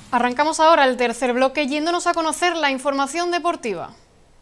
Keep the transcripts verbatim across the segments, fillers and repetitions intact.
Arrancamos ahora el tercer bloque yéndonos a conocer la información deportiva.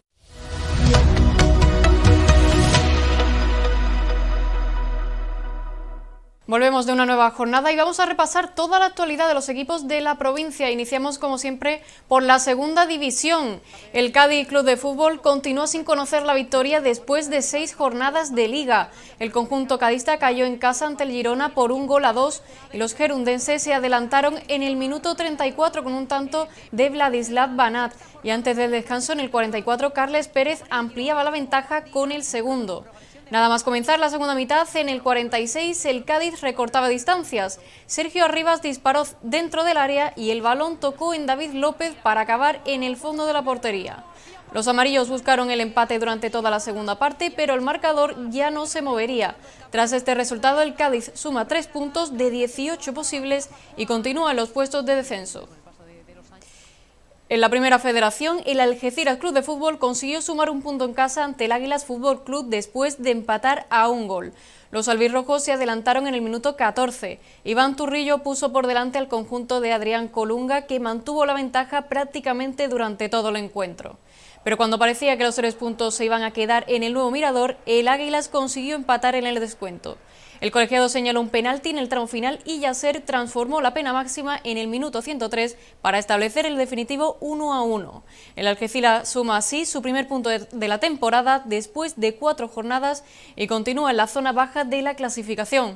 Volvemos de una nueva jornada y vamos a repasar toda la actualidad de los equipos de la provincia. Iniciamos, como siempre, por la segunda división. El Cádiz Club de Fútbol continúa sin conocer la victoria después de seis jornadas de liga. El conjunto cadista cayó en casa ante el Girona por un gol a dos y los gerundenses se adelantaron en el minuto treinta y cuatro con un tanto de Vladislav Banat. Y antes del descanso, en el cuarenta y cuatro, Carles Pérez ampliaba la ventaja con el segundo. Nada más comenzar la segunda mitad, en el cuarenta y seis el Cádiz recortaba distancias. Sergio Arribas disparó dentro del área y el balón tocó en David López para acabar en el fondo de la portería. Los amarillos buscaron el empate durante toda la segunda parte, pero el marcador ya no se movería. Tras este resultado, el Cádiz suma tres puntos de dieciocho posibles y continúa en los puestos de descenso. En la primera federación, el Algeciras Club de Fútbol consiguió sumar un punto en casa ante el Águilas Fútbol Club después de empatar a un gol. Los albirrojos se adelantaron en el minuto catorce. Iván Turrillo puso por delante al conjunto de Adrián Colunga, que mantuvo la ventaja prácticamente durante todo el encuentro. Pero cuando parecía que los tres puntos se iban a quedar en el nuevo Mirador, el Águilas consiguió empatar en el descuento. El colegiado señaló un penalti en el tramo final y Yasser transformó la pena máxima en el minuto ciento tres para establecer el definitivo uno a uno. El Algeciras suma así su primer punto de la temporada después de cuatro jornadas y continúa en la zona baja de la clasificación.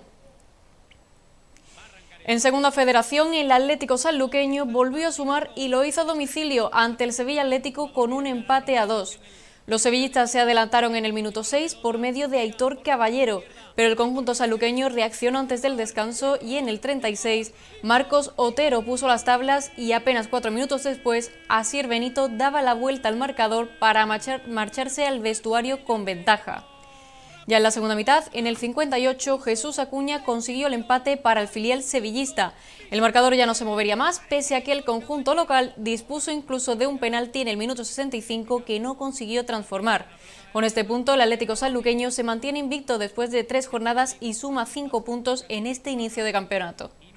En segunda federación, el Atlético Sanluqueño volvió a sumar y lo hizo a domicilio ante el Sevilla Atlético con un empate a dos. Los sevillistas se adelantaron en el minuto seis por medio de Aitor Caballero, pero el conjunto sanluqueño reaccionó antes del descanso y en el treinta y seis Marcos Otero puso las tablas y apenas cuatro minutos después Asier Benito daba la vuelta al marcador para marchar, marcharse al vestuario con ventaja. Ya en la segunda mitad, en el cincuenta y ocho, Jesús Acuña consiguió el empate para el filial sevillista. El marcador ya no se movería más, pese a que el conjunto local dispuso incluso de un penalti en el minuto sesenta y cinco que no consiguió transformar. Con este punto, el Atlético Sanluqueño se mantiene invicto después de tres jornadas y suma cinco puntos en este inicio de campeonato.